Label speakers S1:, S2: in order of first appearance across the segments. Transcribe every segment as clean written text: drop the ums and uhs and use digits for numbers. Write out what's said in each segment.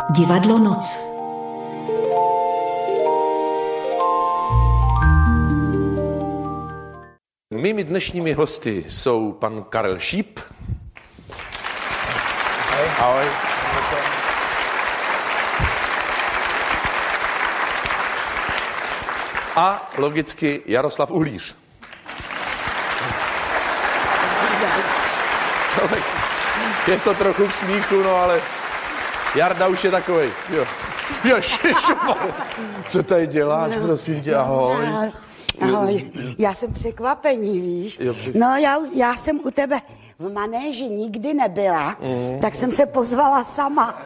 S1: Divadlo Noc.
S2: Mými dnešními hosty jsou pan Karel Šíp. Ahoj. A logicky Jaroslav Uhlíř. Je to trochu k smíchu, no ale Jarda už je takovej. Jo. Ježišmarja. Co tady děláš, prosím tě, ahoj.
S3: Ahoj, já jsem překvapení, víš. No já jsem u tebe v manéži nikdy nebyla, tak jsem se pozvala sama.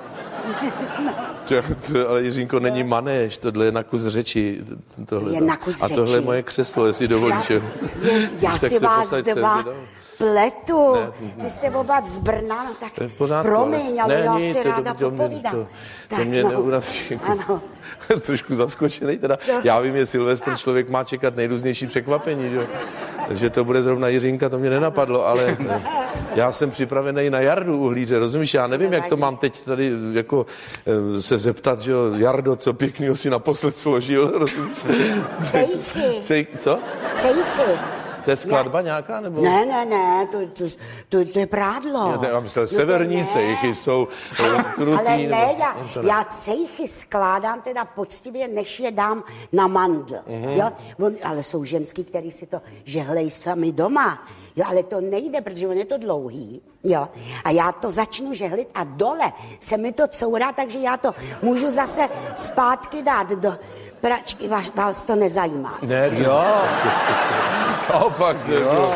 S2: Ale Jiřínko, není manéž, tohle je na kus řeči.
S3: Je na kus řeči.
S2: A tohle je moje křeslo, jestli dovolíš.
S3: Já si vás dva pletu. Vy jste oba z Brna, no tak promiň, ale já si ráda popovídám.
S2: To mě neurazí.
S3: Ano.
S2: Trošku zaskočený teda. Já vím, je Silvestr, člověk má čekat nejrůznější překvapení, že to bude zrovna Jiřínka, to mě nenapadlo, ale já jsem připravený na Jardu Uhlíře, rozumíš? Já nevím, jak to mám teď tady jako se zeptat, že jo, Jardo, co pěknýho si naposled složil, rozumíš?
S3: Cejchy.
S2: Co?
S3: Cejchy.
S2: To je skladba nějaká, nebo?
S3: Ne, to je prádlo.
S2: Já myslel, severní cejchy jsou krutý.
S3: Ale ne, já cejchy skládám teda poctivě, než je dám na mandl. Jo? Ale jsou ženský, který si to žehlej sami doma. Jo, ale to nejde, protože on je to dlouhý. Jo? A já to začnu žehlit a dole se mi to courá, takže já to můžu zase zpátky dát do pračky. Vás to nezajímá.
S2: Ne, jo. Opak, jo.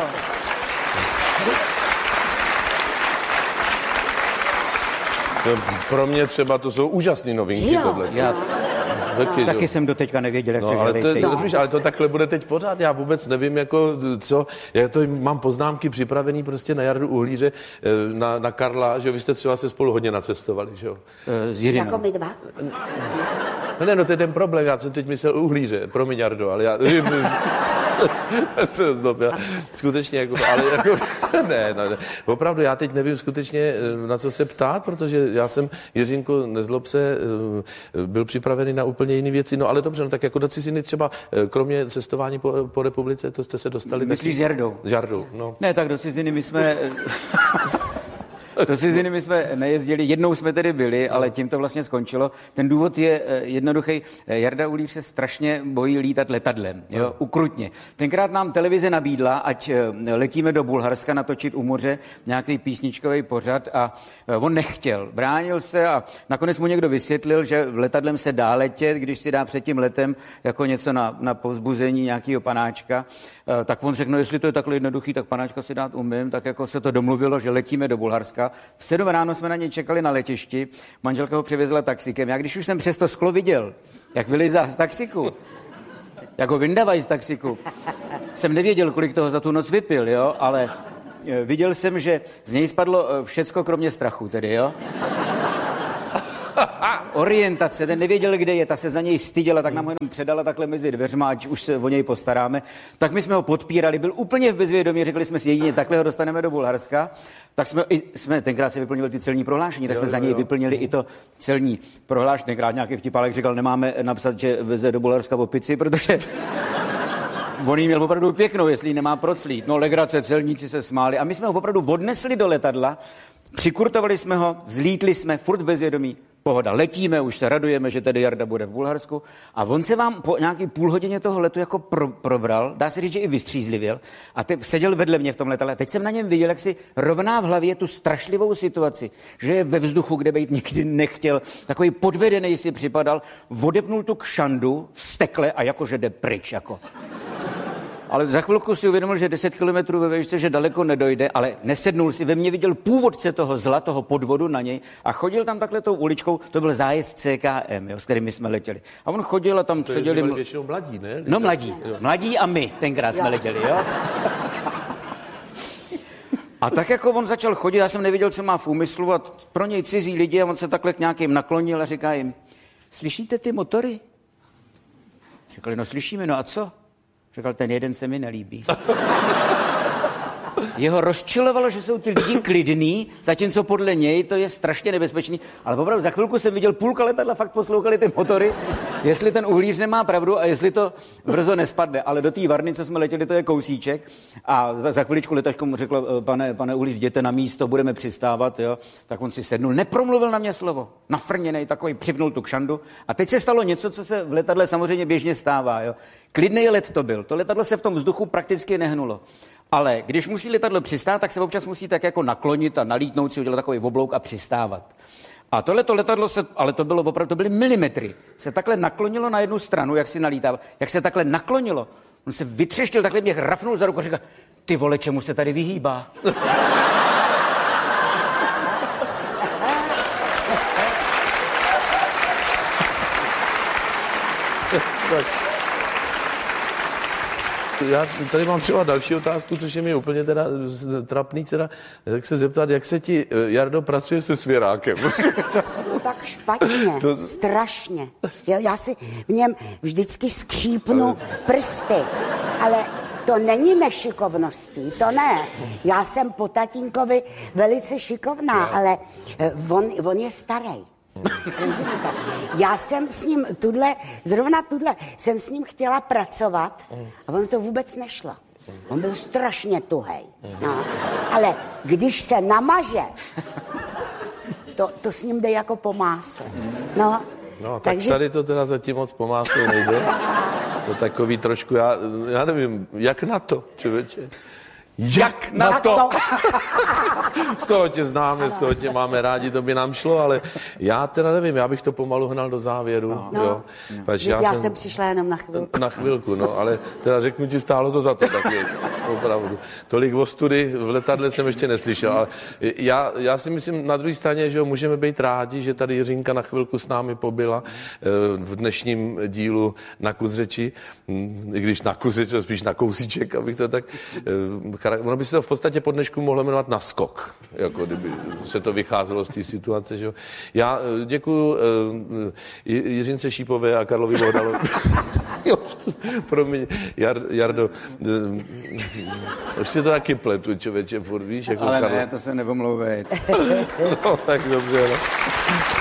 S2: Pro mě třeba to jsou úžasné novinky.
S3: Jo.
S2: Tohle.
S4: Taky jsem doteďka nevěděl, jak se želej cejchy.
S2: Ale to takhle bude teď pořád. Já vůbec nevím, jako co. Já to mám poznámky připravený prostě na Jardu Uhlíře, na Karla, že vy jste třeba se spolu hodně nacestovali, že jo?
S4: S Jiřinou.
S3: Jako my dva?
S2: No, to je ten problém. Já jsem teď myslel Uhlíře. Promiň, Jardo, ale já se znob, já skutečně jako, ale jako, ne, opravdu já teď nevím skutečně, na co se ptát, protože já jsem, Jiřínko, nezlob se, byl připravený na úplně jiné věci, no ale dobře, no tak jako do ciziny třeba, kromě cestování po republice, to jste se dostali...
S4: Myslíš s Jardou?
S2: S Jardou, no.
S4: Ne, tak do ciziny my jsme... Do ciziny my jsme nejezdili, jednou jsme tedy byli, ale tím to vlastně skončilo. Ten důvod je jednoduchý. Jarda Uhlíř se strašně bojí lítat letadlem, jo, ukrutně. Tenkrát nám televize nabídla, ať letíme do Bulharska natočit u moře nějaký písničkový pořad a on nechtěl, bránil se a nakonec mu někdo vysvětlil, že letadlem se dá letět, když si dá před tím letem jako něco na povzbuzení nějakého panáčka, tak on řekl, no jestli to je takhle jednoduchý, tak panáčka si dát umím, tak jako se to domluvilo, že letíme do Bulharska. V 7 ráno jsme na něj čekali na letišti, manželka ho přivezla taxikem. Já když už jsem přes to sklo viděl, jak vylizá z taxiku, jak ho vyndávají z taxiku, jsem nevěděl, kolik toho za tu noc vypil, jo, ale viděl jsem, že z něj spadlo všecko kromě strachu, tedy, jo. Orientace, ten nevěděl, kde je, ta se za něj styděla, tak nám ho jenom předala takhle mezi dveřma, ať už se o něj postaráme. Tak my jsme ho podpírali, byl úplně v bezvědomí, řekli jsme si, jedině takhle ho dostaneme do Bulharska. Tak jsme tenkrát se vyplnili ty celní prohlášení, tak jsme za něj vyplnili i to celní prohlášení. Tenkrát nějaký vtipálek říkal, nemáme napsat, že veze do Bulharska v opici, protože on jí měl opravdu pěknou, jestli jí nemá proclít. No legrace, celníci se smáli a my jsme ho opravdu odnesli do letadla, přikurtovali jsme ho, vzlítli jsme, furt bezvědomí. Pohoda, letíme, už se radujeme, že tedy Jarda bude v Bulharsku a on se vám po nějaký půl hodině toho letu jako probral, dá se říct, že i vystřízlivěl a seděl vedle mě v tom letadle. Teď jsem na něm viděl, jak si rovná v hlavě tu strašlivou situaci, že je ve vzduchu, kde být nikdy nechtěl, takový podvedený si připadal, odepnul tu kšandu, vztekle a jakože jde pryč, jako. Ale za chvilku si uvědomil, že 10 kilometrů ve výšce, že daleko nedojde, ale nesednul si. Ve mně viděl původce toho zla, toho podvodu na něj a chodil tam takhle tou uličkou, to byl zájezd CKM, jo, s kterými jsme letěli. A on chodil a tam
S2: to
S4: seděli...
S2: To většinou mladí, ne?
S4: No mladí a my tenkrát jsme letěli, jo. A tak jako on začal chodit, já jsem nevěděl, co má v úmyslu a pro něj cizí lidi a on se takhle k nějakým naklonil a říká jim, slyšíte ty motory? Říkali, no slyšíme, no a co? Říkal, ten jeden se mi nelíbí. Jeho rozčilovalo, že jsou ty lidi klidný, zatímco podle něj to je strašně nebezpečný. Ale opravdu za chvilku jsem viděl půlka letadla, fakt poslouchali ty motory, jestli ten uhlíř nemá pravdu a jestli to brzo nespadne. Ale do té Varny, co jsme letěli, to je kousíček. A za chviličku letačko mu řekl, pane uhlíř, jděte na místo, budeme přistávat. Jo? Tak on si sednul, nepromluvil na mě slovo. Nafrněnej takový, připnul tu kšandu. A teď se stalo něco, co se v letadle samozřejmě běžně stává. Jo? Klidný let to byl. To letadlo se v tom vzduchu prakticky nehnulo. Ale když musí letadlo přistát, tak se občas musí tak jako naklonit a nalítnout si, udělat takový oblouk a přistávat. A tohleto letadlo se, ale to bylo opravdu, to byly milimetry, se takhle naklonilo na jednu stranu, jak si nalítával, jak se takhle naklonilo, on se vytřeštil, takhle mě rafnul za ruku a říkal, ty vole, čemu se tady vyhýbá?
S2: Já tady mám třeba další otázku, což je mi úplně teda trapný, teda, tak se zeptat, jak se ti, Jardo, pracuje se svěrákem?
S3: No tak špatně, strašně. Já si v něm vždycky skřípnu prsty, ale to není nešikovností, to ne. Já jsem po tatínkovi velice šikovná, ale on je starý. Rozumíte? Já jsem s ním zrovna jsem s ním chtěla pracovat a on to vůbec nešlo. On byl strašně tuhej. No. Ale když se namaže, to s ním jde jako po másle. No,
S2: takže tady to teda zatím moc po másle nejde. To takový trošku, já nevím, jak na to, člověče? Jak na to? Z toho tě známe, z toho tě máme rádi, to by nám šlo, ale já teda nevím, já bych to pomalu hnal do závěru.
S3: No,
S2: jo.
S3: Já jsem přišla jenom na chvilku.
S2: Na chvilku, no, ale teda řeknu ti, stálo to za to taky, opravdu. Tolik ostudy v letadle jsem ještě neslyšel, ale já si myslím na druhé straně, že můžeme být rádi, že tady Jiřinka na chvilku s námi pobyla v dnešním dílu Na kus řeči, i když na kus řeči, spíš na kousíček, abych to tak... Ono by se to v podstatě po dnešku mohlo jmenovat Naskok, jako kdyby se to vycházelo z té situace. Že? Já děkuju Jiřince Šípové a Karlovi Bohdalovi. Promiň, Jardo, už si to taky pletu, člověče, furt, víš? Jako
S4: ale
S2: Karlo.
S4: ne, to se nevomlouvej.
S2: No, tak dobře, no.